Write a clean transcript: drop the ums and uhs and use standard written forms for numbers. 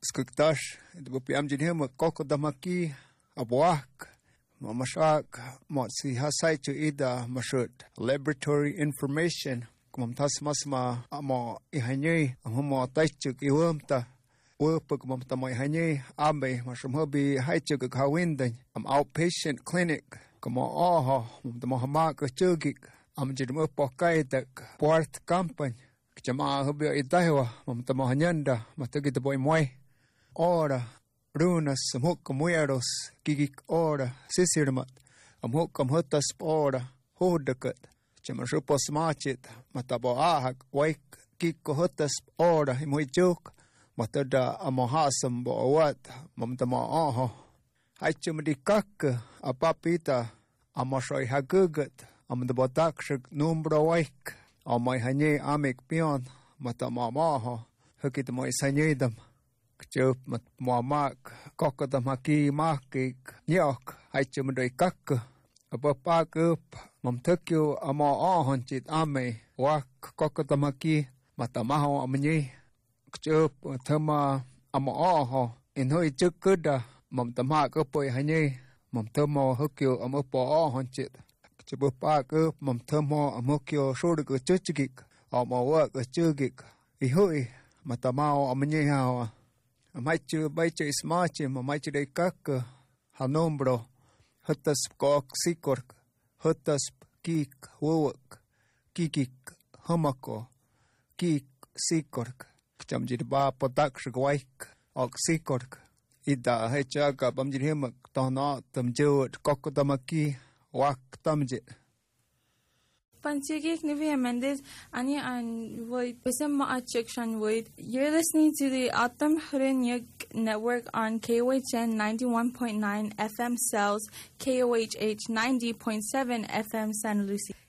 skuktash de bopiam jinhem koko damaki abwak mamashak motsi hasai to ida mashut laboratory information kumam tasmasma amo ihanye ammo taichuk iwamta work kumam tamai hanye ambe mashum hobi haichuk kawindan am outpatient clinic kuma aha mum tamahamak chugik am jidmo pokai tak port company chama hobi idahwa mum tamahanyanda matagit boy moy ora runas samuk mueros gigik ora sisirmat amuk kamhotas ora hodakat chama supos machit matabo ahak waik kiko hotas ora moijuk matada amahasam boat mamtama aha haichum dikak apapita amashoy hagugat amdabotak shik numbro waik amay hanye amik pion matama maha hukit moy sanyedam kchup mat muamak kokadam haki makik nyok haichum dikak apapakup mamtakyo ama ahonchit ame wak kokadam haki matamaho amnyi kchup thama ama aha inhoi chukuda mamtama kopoy hanye mamtamo hukyo amapo ahonchit kchup mamtamo amokyo shurgu chuchgik ama wak chugik ihui matamao amnyi hawa amaichu baichu ismachi mamaichu dekak hanombro hutas kok sikork hutas kik wowak kikik hamako kik sikork chamjid ba potak shgwaik ok sikork ida hechaga bamjirhemak tona tamjut kokotamaki wak tamjit Pansigik Nivea Mendez, Anya and Void, Pisam Ma'achikshan Void. You're listening to the Atam Hrinyuk Network on KOHN 91.9 FM Cells, KOHH 90.7 FM San Lucie.